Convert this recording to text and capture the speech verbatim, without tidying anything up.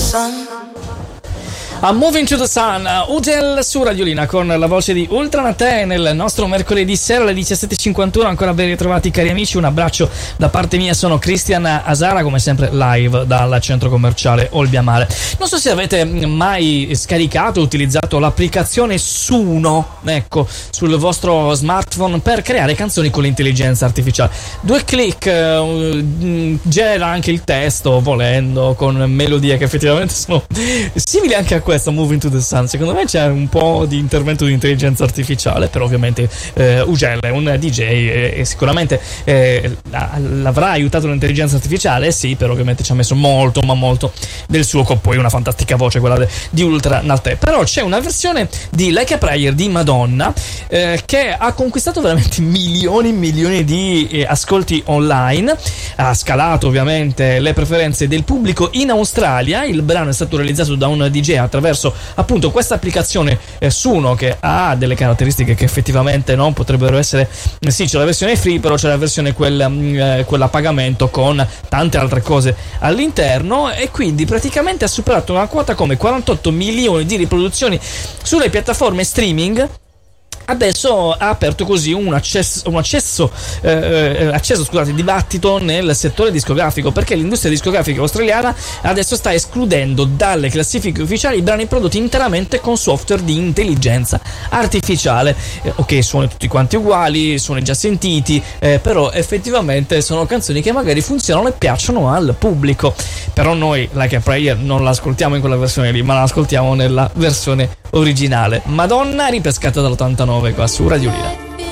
sun. A Moving to the Sun, Utel su Radiolina con la voce di Ultranate nel nostro mercoledì sera alle diciassette e cinquantuno. Ancora ben ritrovati cari amici, un abbraccio da parte mia, sono Cristian Asara, come sempre live dal centro commerciale Olbia Mare. Non so se avete mai scaricato o utilizzato l'applicazione Suno, ecco, sul vostro smartphone per creare canzoni con l'intelligenza artificiale. Due click, eh, genera anche il testo volendo, con melodie che effettivamente sono simili anche a questa Moving to the Sun. Secondo me c'è un po' di intervento di intelligenza artificiale, però ovviamente eh, Ugel è un D J e, e sicuramente eh, l'avrà aiutato l'intelligenza artificiale, sì, però ovviamente ci ha messo molto ma molto del suo, poi una fantastica voce quella de, di Ultranate. Però c'è una versione di Like a Prayer di Madonna eh, che ha conquistato veramente milioni e milioni di eh, ascolti online, ha scalato ovviamente le preferenze del pubblico in Australia. Il brano è stato realizzato da un D J attraverso appunto questa applicazione eh, Suno, che ha delle caratteristiche che effettivamente non potrebbero essere, eh, sì, c'è la versione free, però c'è la versione quel, eh, quella a pagamento con tante altre cose all'interno, e quindi praticamente ha superato una quota come quarantotto milioni di riproduzioni sulle piattaforme streaming. Adesso ha aperto così un accesso, un accesso, eh, acceso, scusate, dibattito nel settore discografico, perché l'industria discografica australiana adesso sta escludendo dalle classifiche ufficiali i brani prodotti interamente con software di intelligenza artificiale. Eh, ok, suoni tutti quanti uguali, suoni già sentiti, eh, però effettivamente sono canzoni che magari funzionano e piacciono al pubblico. Però noi Like a Prayer non l'ascoltiamo in quella versione lì, ma l'ascoltiamo nella versione originale. Madonna ripescata dall'ottantanove qua su Radiolina.